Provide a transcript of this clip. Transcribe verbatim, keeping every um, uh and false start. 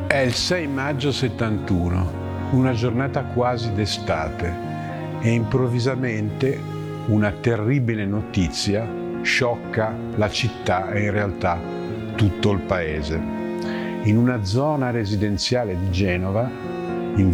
È il sei maggio settantuno, una giornata quasi d'estate, e improvvisamente una terribile notizia sciocca la città e in realtà tutto il paese. In una zona residenziale di Genova